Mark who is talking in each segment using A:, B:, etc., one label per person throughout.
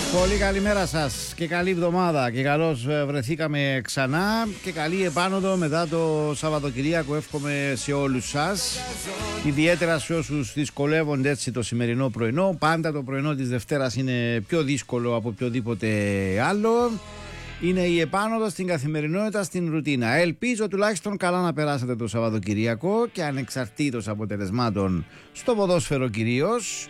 A: Πολύ καλημέρα σας και καλή εβδομάδα και καλώς βρεθήκαμε ξανά και καλή επάνωδο μετά το Σαββατοκυριακό. Εύχομαι σε όλους σας, ιδιαίτερα σε όσους δυσκολεύονται έτσι το σημερινό πρωινό. Πάντα το πρωινό της Δευτέρας είναι πιο δύσκολο από οποιοδήποτε άλλο. Είναι η επάνωδο στην καθημερινότητα, στην ρουτίνα. Ελπίζω τουλάχιστον καλά να περάσετε το Σαββατοκυριακό και ανεξαρτήτως αποτελεσμάτων στο ποδόσφαιρο κυρίως.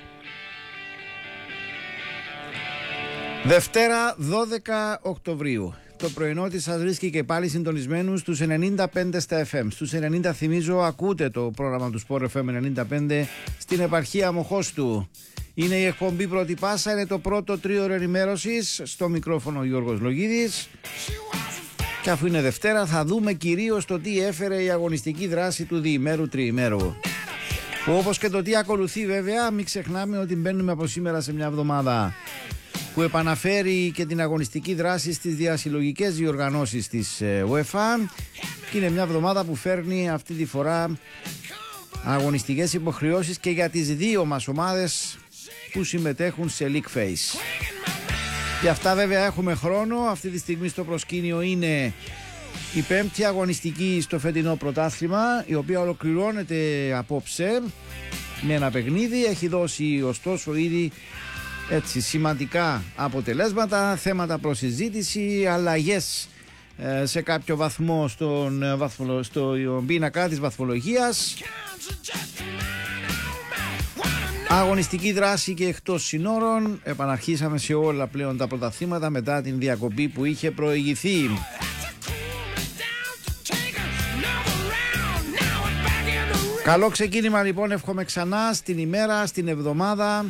A: Δευτέρα 12 Οκτωβρίου. Το πρωινό της σας βρίσκει και πάλι συντονισμένους στους 95 στα FM. Στους 90 θυμίζω ακούτε το πρόγραμμα του Sport FM 95 στην επαρχία Μοχώστου. Είναι η εκπομπή Πρώτη Πάσα, είναι το πρώτο τρίωρο ενημέρωσης. Στο μικρόφωνο Γιώργος Λογίδης. Και αφού είναι Δευτέρα θα δούμε κυρίως το τι έφερε η αγωνιστική δράση του διημέρου-τριημέρου. Που όπως και το τι ακολουθεί βέβαια, μην ξεχνάμε ότι μπαίνουμε από σήμερα σε μια εβδομάδα που επαναφέρει και την αγωνιστική δράση στις διασυλλογικές διοργανώσεις της UEFA και είναι μια εβδομάδα που φέρνει αυτή τη φορά αγωνιστικές υποχρεώσεις και για τις δύο μας ομάδες που συμμετέχουν σε League Phase. Για αυτά βέβαια έχουμε χρόνο. Αυτή τη στιγμή στο προσκήνιο είναι η πέμπτη αγωνιστική στο φετινό πρωτάθλημα, η οποία ολοκληρώνεται απόψε με ένα παιχνίδι. Έχει δώσει ωστόσο ήδη έτσι σημαντικά αποτελέσματα, θέματα προσυζήτηση, αλλαγές σε κάποιο βαθμό στο πίνακα της βαθμολογίας, αγωνιστική δράση και εκτός συνόρων. Επαναρχίσαμε σε όλα πλέον τα πρωταθλήματα μετά την διακοπή που είχε προηγηθεί. Καλό ξεκίνημα λοιπόν εύχομαι ξανά στην ημέρα, στην εβδομάδα.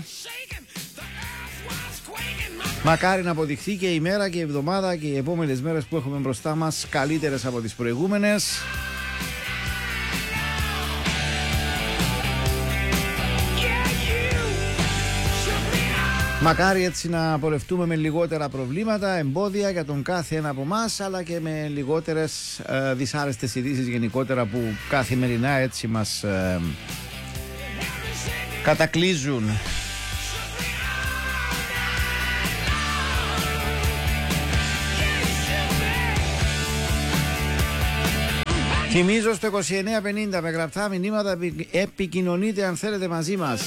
A: Μακάρι να αποδειχθεί και η μέρα και η εβδομάδα και οι επόμενες μέρες που έχουμε μπροστά μας καλύτερες από τις προηγούμενες. Μακάρι έτσι να πορευτούμε με λιγότερα προβλήματα, εμπόδια για τον κάθε ένα από εμάς, αλλά και με λιγότερες δυσάρεστες ειδήσεις γενικότερα που καθημερινά έτσι μας κατακλείζουν. Θυμίζω στο 2950 με γραπτά μηνύματα επικοινωνείτε αν θέλετε μαζί μας.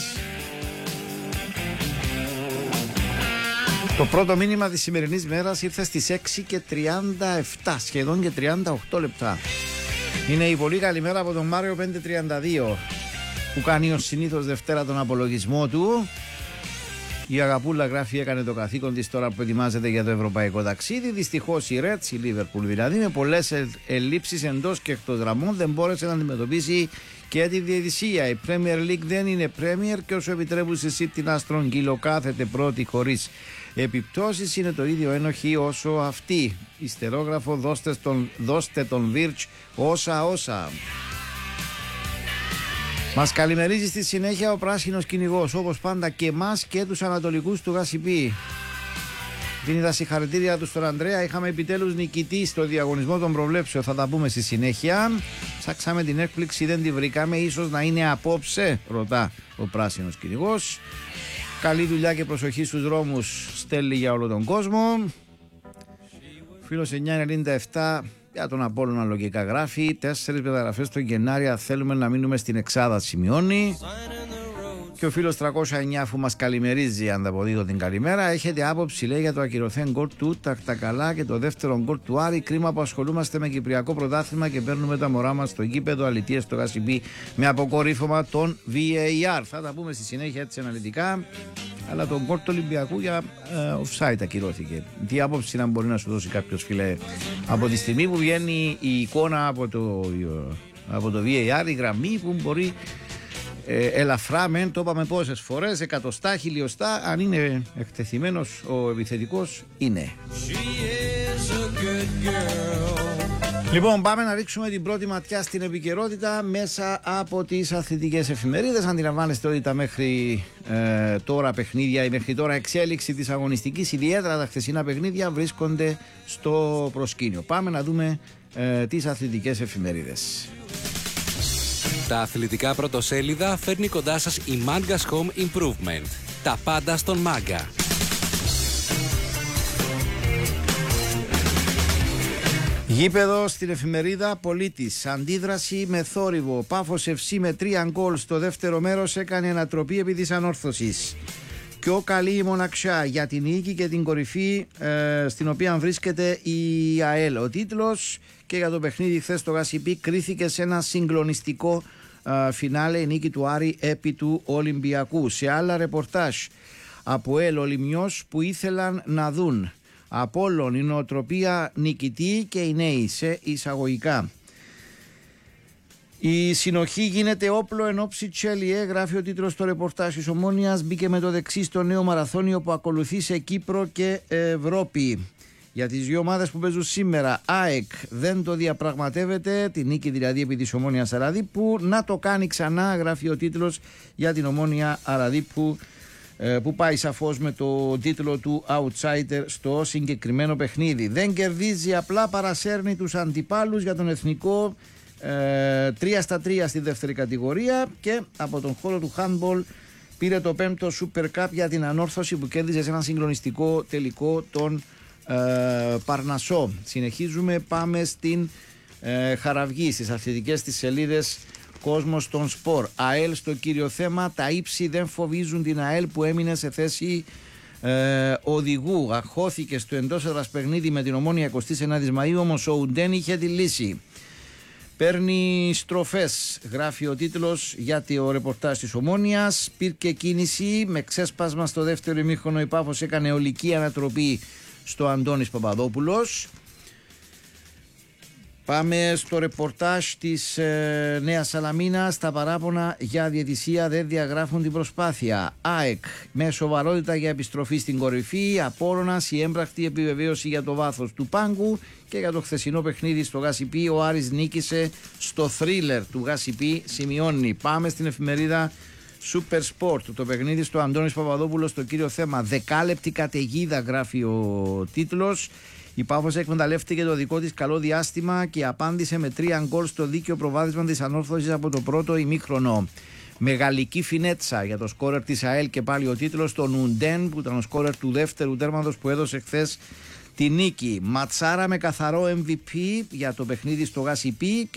A: Το πρώτο μήνυμα της σημερινής μέρας ήρθε στις 6:37, σχεδόν και 38 λεπτά. Είναι η πολύ καλή μέρα από τον Μάριο 532 που κάνει ως συνήθως Δευτέρα τον απολογισμό του. Η Αγαπούλα γράφει έκανε το καθήκον της τώρα που ετοιμάζεται για το ευρωπαϊκό ταξίδι. Δυστυχώς η Ρέτς, η Λίβερπουλ δηλαδή, με πολλές ελλείψεις εντός και εκτός γραμμών δεν μπόρεσε να αντιμετωπίσει και τη διαιτησία. Η Premier League δεν είναι Premier και όσο επιτρέπουν σε City να στρογγυλο κάθεται πρώτη χωρίς επιπτώσεις είναι το ίδιο ένοχη όσο αυτή. Ιστερόγραφο δώστε τον Βίρτς όσα. Μας καλημερίζει στη συνέχεια ο πράσινος κυνηγός, όπως πάντα και εμάς και τους ανατολικούς του Γασιπί. Δίνει τα συγχαρητήρια του στον Ανδρέα. Είχαμε επιτέλους νικητή στο διαγωνισμό των προβλέψεων. Θα τα πούμε στη συνέχεια. Ψάξαμε την έκπληξη, δεν τη βρήκαμε. Ίσως να είναι απόψε, ρωτά ο πράσινος κυνηγός. Καλή δουλειά και προσοχή στους δρόμους στέλνει για όλο τον κόσμο. Φίλος 997 για τον Απόλλωνα λογικά γράφει 4 μεταγραφές το Γενάρη, θέλουμε να μείνουμε στην εξάδα, σημειώνει. Και ο φίλος 309 αφού μας καλημερίζει, ανταποδίδω την καλημέρα, έχετε άποψη λέει για το ακυρωθέν γκολ του Τακτακαλά και το δεύτερο γκολ του Άρη. Κρίμα που ασχολούμαστε με Κυπριακό πρωτάθλημα και παίρνουμε τα μωρά μας στο γήπεδο, αλητίες στο Γασιμπί με αποκορύφωμα των VAR. Θα τα πούμε στη συνέχεια έτσι αναλυτικά. Αλλά τον γκολ του Ολυμπιακού για offside ακυρώθηκε. Τι άποψη να μπορεί να σου δώσει κάποιος φίλε από τη στιγμή που βγαίνει η εικόνα από το VAR, η γραμμή που μπορεί ελαφρά μεν, το είπαμε πόσες φορές, εκατοστά, χιλιοστά, αν είναι εκτεθειμένος ο επιθετικός είναι. Λοιπόν, πάμε να ρίξουμε την πρώτη ματιά στην επικαιρότητα μέσα από τις αθλητικές εφημερίδες. Αντιλαμβάνεστε ότι τα μέχρι τώρα παιχνίδια, η μέχρι τώρα εξέλιξη της αγωνιστικής, ιδιαίτερα τα χθεσινά παιχνίδια, βρίσκονται στο προσκήνιο. Πάμε να δούμε τις αθλητικές εφημερίδες.
B: Τα αθλητικά πρωτοσέλιδα φέρνει κοντά σας η Manga's Home Improvement. Τα πάντα στον Manga.
A: Γήπεδο στην εφημερίδα Πολίτης. Αντίδραση με θόρυβο. Πάφος FC με 3 γκολ στο δεύτερο μέρος έκανε ανατροπή επί της ανόρθωσης. Πιο καλή η μοναξιά για την νίκη και την κορυφή στην οποία βρίσκεται η ΑΕΛ. Ο τίτλος και για το παιχνίδι χθες στο Γασιπί κρίθηκε σε ένα συγκλονιστικό φινάλε, η νίκη του Άρη επί του Ολυμπιακού. Σε άλλα ρεπορτάζ από ΑΕΛ Ολυμιός που ήθελαν να δουν Απόλλων, η νοοτροπία νικητή και οι νέοι σε εισαγωγικά. Η συνοχή γίνεται όπλο εν ώψη Τσέλιε, γράφει ο τίτλος στο ρεπορτάζ της Ομόνοιας. Μπήκε με το δεξί στο νέο μαραθώνιο που ακολουθεί σε Κύπρο και Ευρώπη. Για τις δύο ομάδες που παίζουν σήμερα, ΑΕΚ δεν το διαπραγματεύεται, τη νίκη δηλαδή επί της Ομόνοιας Αραδίππου. Να το κάνει ξανά, γράφει ο τίτλος για την Ομόνια Αραδίππου, που πάει σαφώς με το τίτλο του outsider στο συγκεκριμένο παιχνίδι. Δεν κερδίζει, απλά παρασέρνει τους αντιπάλους για τον εθνικό 3-3 στη δεύτερη κατηγορία και από τον χώρο του handball πήρε το 5ο Super Cup για την ανόρθωση που κέρδισε σε ένα συγκλονιστικό τελικό τον Παρνασσό. Συνεχίζουμε, πάμε στην Χαραυγή, στις αθλητικές της σελίδες Κόσμος των Σπορ. ΑΕΛ στο κύριο θέμα, τα ύψη δεν φοβίζουν την ΑΕΛ που έμεινε σε θέση οδηγού. Αχώθηκε στο εντός έδρας παιχνίδι με την Ομόνια 29 Μαΐου, όμως ο Ουντέν είχε τη λύση. Παίρνει στροφές, γράφει ο τίτλος για το ρεπορτάζ της Ομόνιας. Πήρε κίνηση με ξέσπασμα στο δεύτερο ημίχρονο, η Πάφος έκανε ολική ανατροπή στο Αντώνης Παπαδόπουλος. Πάμε στο ρεπορτάζ της Νέας Σαλαμίνας. Τα παράπονα για διαιτησία δεν διαγράφουν την προσπάθεια. ΑΕΚ με σοβαρότητα για επιστροφή στην κορυφή. Απόλλωνας η έμπρακτη επιβεβαίωση για το βάθος του πάγκου. Και για το χθεσινό παιχνίδι στο Γασιπί, ο Άρης νίκησε στο θρίλερ του Γασιπί, σημειώνει. Πάμε στην εφημερίδα Super Sport. Το παιχνίδι στο Αντώνης Παπαδόπουλος στο κύριο θέμα. 10λεπτη καταιγίδα, γράφει ο τίτλος. Η Πάφος εκμεταλλεύτηκε το δικό της καλό διάστημα και απάντησε με 3 γκολ στο δίκαιο προβάδισμα της ανόρθωσης από το πρώτο ημίχρονο. Μεγαλική φινέτσα για το σκόρερ της ΑΕΛ και πάλι ο τίτλος, τον Ουντέν που ήταν ο σκόρερ του δεύτερου τέρματος που έδωσε χθες τη νίκη. Ματσάρα με καθαρό MVP για το παιχνίδι στο Γασιπί.